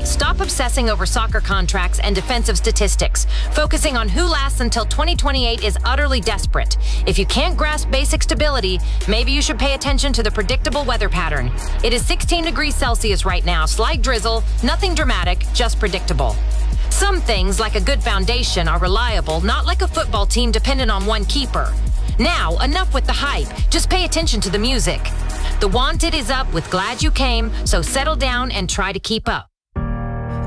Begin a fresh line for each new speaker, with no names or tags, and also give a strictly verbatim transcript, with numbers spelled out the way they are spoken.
stop obsessing over soccer contracts and defensive statistics. Focusing on who lasts until twenty twenty-eight is utterly desperate. If you can't grasp basic stability, maybe you should pay attention to the predictable weather pattern. It is sixteen degrees Celsius right now, slight drizzle, nothing dramatic, just predictable. Some things, like a good foundation, are reliable, not like a football team dependent on one keeper. Now, enough with the hype. Just pay attention to the music. The Wanted is up with Glad You Came, so settle down and try to keep up.